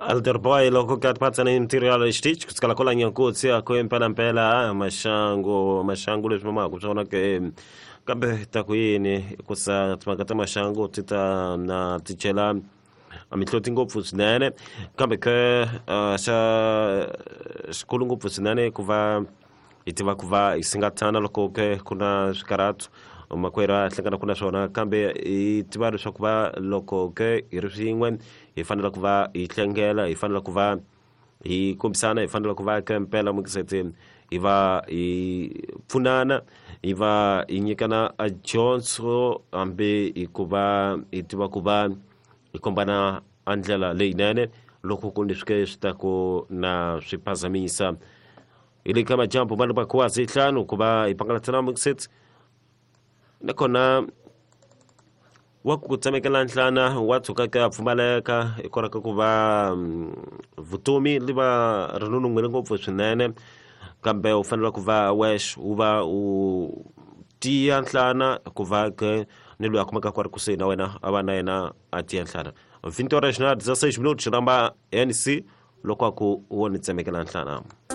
Alder boy loko kat patsa na material stitch kusikala kola nyankutsi ako mpela mpela mashango leswi mama kusona ke kambe takuyini kusa tmakata mashango tita na tichela amitloti ngopfu swinene kambe ke xa xikulu ngopfu swinene kuva itiva kuva isingatana loko ke kuna swikaratu makwera hlangana kuna swona kambe itiva leswaku va loko ke hi ri swin'we hi fanele ku va hi tlangela hi fanele ku va hi kombisana hi fanele ku va ke mpela mukisetse hi va hi pfunana hi va hi nyikana a dyondzo hambi hi ku va hi tiva ku va hi kombana a ndlela leyinene loko ku ni swi ta ku na swiphazamisa hi le ka majambu vanhu va kuwazi nhlanu ku va hi pangalatsana mukisetse nakona wa ku tsamekela nhlana wa tshuka ka pfumaleka hi kona ka ku va vutomi li va ri nonongwile ngopfu swinene kambe u fanele ku va wexe u va u tiya nhlana ku va ke ni loyi a kumaka ku ri kusuhi na wena a va na yena a tiya nhlana 20 horas na 16 minutos ramba NC loko a ku wo ni tsemekela nhlana